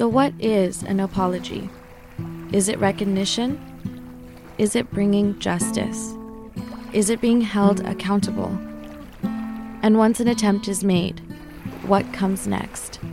So what is an apology? Is it recognition? Is it bringing justice? Is it being held accountable? And once an attempt is made, what comes next?